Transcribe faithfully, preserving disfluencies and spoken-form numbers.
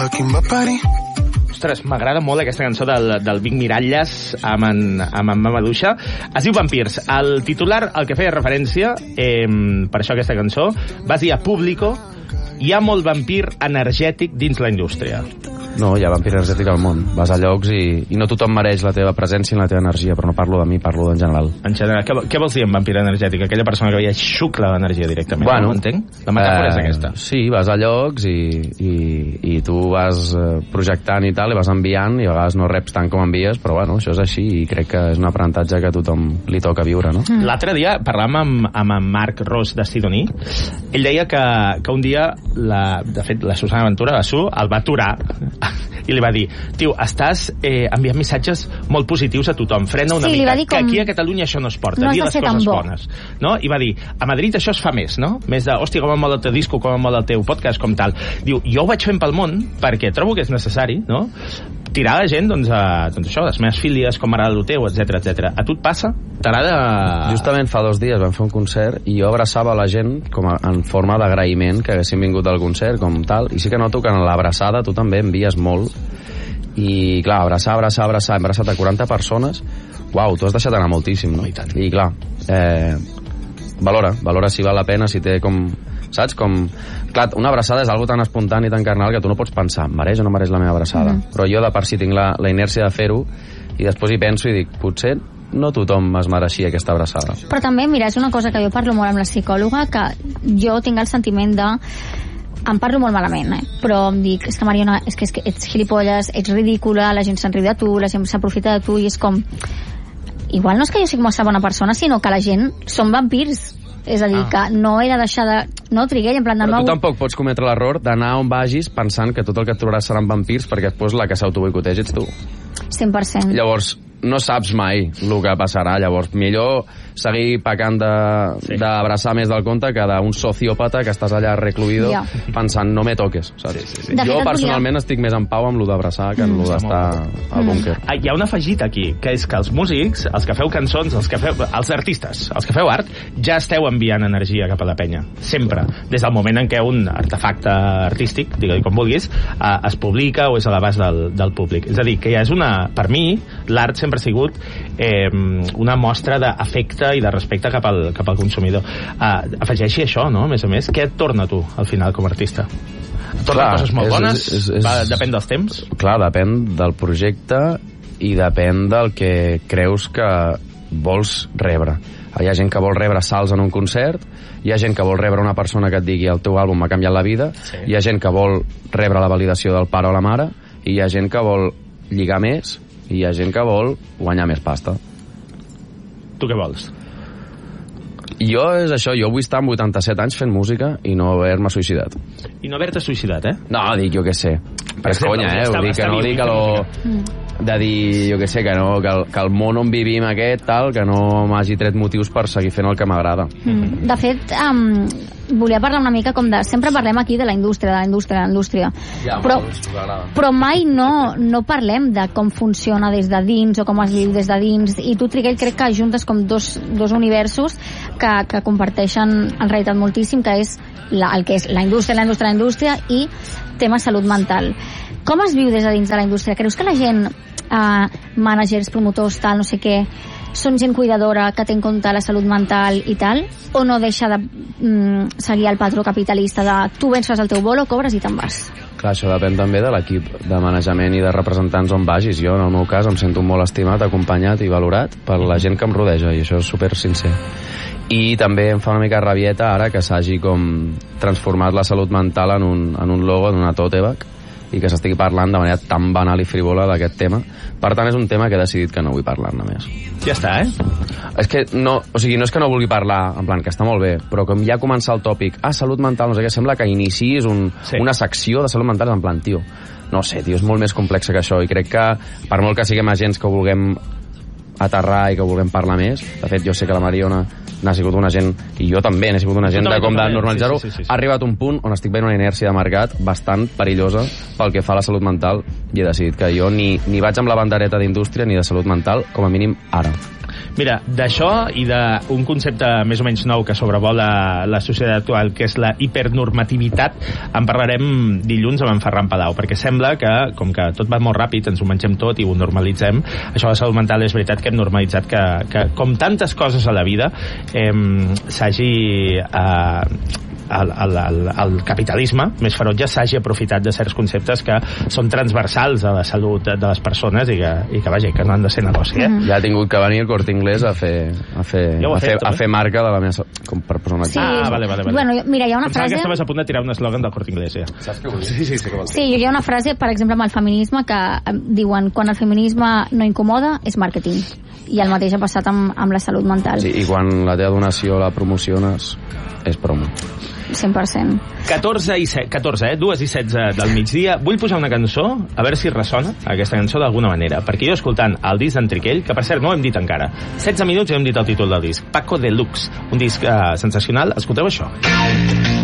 aquí va parir. Ostres, m'agrada molt aquesta cançó del, del Vic Miralles amb en, amb en Mamaduixa. Es diu Vampirs. El titular, al que feia referència, eh, per això aquesta cançó, vas dir a Público, hi ha molt vampir energètic dins la indústria. No, hi ha vampir energètic al món. Vas a llocs i, i no tothom mereix la teva presència i la teva energia, però no parlo de mi, parlo en general. En general, què, què vols dir amb vampir energètic? Aquella persona que veia xucla l'energia directament, bueno, no entenc? La metàfora eh, és aquesta. Sí, vas a llocs i, i, i tu vas projectant i tal, i vas enviant, i a vegades no reps tant com envies, però bueno, això és així i crec que és un aprenentatge que a tothom li toca viure, no? Mm. L'altre dia parlàvem amb, amb en Marc Ros de Sidoní. Ell deia que, que un dia, la, de fet, la Susana Ventura, la Su, el va aturar i li va dir, tio, estàs eh, enviant missatges molt positius a tothom, frena una sí, mica, que com... aquí a Catalunya això no es porta, no dir les coses bo. bones, no? I va dir, a Madrid això es fa més, no? Més de, hòstia, com em mola el teu disco, com em mola el teu podcast, com tal. Diu, jo ho vaig fent pel món perquè trobo que és necessari, no? Tirar la gent, doncs, a, doncs això, les meves filles, com m'agrada el teu, etcètera, etcètera. A tu et passa? T'agrada... Justament fa dos dies vam fer un concert i jo abraçava la gent com a, en forma d'agraïment que haguessin vingut al concert, com tal, i sí que noto que en l'abraçada tu també envies molt. I clar, abraçar, abraçar, abraçar, hem abraçat a quaranta persones, uau, tu has deixat anar moltíssim, no? I, tant. I clar, eh, valora, valora si val la pena, si té com, saps, com, clar, una abraçada és algo tan espontani, tan carnal, que tu no pots pensar, mereix o no mereix la meva abraçada, mm-hmm. però jo de per si tinc la, la inèrcia de fer-ho, i després hi penso i dic, potser no tothom es mereixia aquesta abraçada. Però també, mira, és una cosa que jo parlo molt amb la psicòloga, que jo tinc el sentiment de em parlo molt malament, eh? Però em dic, és que Mariona, és que, és que ets gilipolles, ets ridícula, la gent se'n riu de tu, la gent s'aprofita de tu, i és com, igual no és que jo sigui massa bona persona, sinó que la gent són vampirs, és a dir, ah. que no he de deixar de... no triguer, en plan de... Però tu tampoc pots cometre l'error d'anar on vagis pensant que tot el que et trobaràs seran vampirs, perquè després la que s'autoboicoteja ets tu. cent per cent. Llavors, no saps mai el que passarà, llavors millor seguir pecant d'abraçar sí. més del compte que d'un sociòpata que estàs allà recluïdo ja. pensant no me toques, saps? Sí, sí, sí. Jo personalment volia... estic més en pau amb lo d'abraçar que amb mm. lo d'estar al búnquer. Mm. Hi ha un afegit aquí, que és que els músics, els que feu cançons, els que feu, els artistes, els que feu art, ja esteu enviant energia cap a la penya, sempre, des del moment en què un artefacte artístic, digue-li com vulguis, eh, es publica o és a l'abast del, del públic. És a dir, que ja és una, per mi, l'art sempre ha sigut eh, una mostra d'afecte i de respecte cap al, cap al consumidor. Uh, afegeixi això, no? A més a més, què et torna tu, al final, com a artista? Et torna clar, coses molt és, bones? És, és, Va, depèn dels temps? Clar, depèn del projecte i depèn del que creus que vols rebre. Hi ha gent que vol rebre salts en un concert, hi ha gent que vol rebre una persona que et digui el teu àlbum m'ha canviat la vida, sí. hi ha gent que vol rebre la validació del pare o la mare, i hi ha gent que vol lligar més, i hi ha gent que vol guanyar més pasta. Tu què vols? Jo és això, jo vull estar amb vuitanta-set anys fent música i no haver-me suïcidat. I no haver-te suïcidat, eh? No, dic jo què sé. Per és conya, eh? Vull dir que no dic a lo... de dir, jo què sé, que, no, que, el, que el món on vivim aquest, tal, que no m'hagi tret motius per seguir fent el que m'agrada. Mm. De fet, um, volia parlar una mica com de... Sempre parlem aquí de la indústria, de la indústria, de la indústria. Ja, però, molt, però mai no, no parlem de com funciona des de dins o com es viu des de dins. I tu, Triguell, crec que juntes com dos, dos universos que, que comparteixen en realitat moltíssim, que és la, el que és la indústria, la indústria, la indústria i tema salut mental. Com es viu des de dins de la indústria? Creus que la gent, eh, managers, promotors, tal, no sé què, són gent cuidadora que té en compte la salut mental i tal, o no deixa de mm, seguir el patró capitalista de tu vens, fas el teu bolo, cobres i te'n vas? Clar, això depèn també de l'equip de manejament i de representants on vagis. Jo, en el meu cas, em sento molt estimat, acompanyat i valorat per la gent que em rodeja, i això és super sincer. I també em fa una mica rabieta ara que s'hagi com transformat la salut mental en un, en un logo, en una tote bag, i que s'estigui parlant de manera tan banal i frívola d'aquest tema. Per tant, és un tema que he decidit que no vull parlar-ne més. Ja està, eh? És que no, o sigui, no és que no vulgui parlar, en plan, que està molt bé, però com ja comença el tòpic, ah, salut mental, no sé què, sembla que iniciïs un, sí. una secció de salut mental, en plan, tio, no sé, tio, és molt més complexa que això, i crec que, per molt que siguem agents que ho vulguem aterrar i que vulguem parlar més, de fet, jo sé que la Mariona n'ha sigut una gent, i jo també n'he sigut una gent de com de normalitzar-ho, sí, sí, sí, sí. Ha arribat un punt on estic veient una inèrcia de mercat bastant perillosa pel que fa a la salut mental, i he decidit que jo ni, ni vaig amb la bandereta d'indústria ni de salut mental, com a mínim ara. Mira, d'això i d'un concepte més o menys nou que sobrevola la societat actual, que és la hipernormativitat, en parlarem dilluns amb en Ferran Palau, perquè sembla que, com que tot va molt ràpid, ens ho mengem tot i ho normalitzem, això de la salut mental és veritat que hem normalitzat que, que com tantes coses a la vida, eh, s'hagi... Eh, El, el, el, el capitalisme més ferotge s'hagi aprofitat de certs conceptes que són transversals a la salut de les persones i que, i que vaja, que no han de ser negoci, eh? Ja ha tingut que venir el Corte Inglés a fer, a fer, Ja ho ha a fer, fet, a eh? fer marca de la meva... Com per posar un Sí. exemple. Ah, vale, vale, vale. Bueno, mira, hi ha una Pensava frase... que estaves a punt de tirar un eslògan del Corte Inglés, ja. Saps què vull dir? Sí, sí, sí, que vols dir. Sí, hi ha una frase, per exemple, amb el feminisme, que eh, diuen quan el feminisme no incomoda, és màrqueting. I el mateix ha passat amb, amb la salut mental. Sí, i quan la teva donació la promociones, és promo. cent per cent. catorze i set, catorze, eh? dues i setze del migdia. Vull posar una cançó, a veure si ressona aquesta cançó d'alguna manera, perquè jo escoltant el disc d'en Triquell, que per cert no ho hem dit encara, setze minuts i hem dit el títol del disc, Paco Deluxe, un disc eh, sensacional. Escolteu això.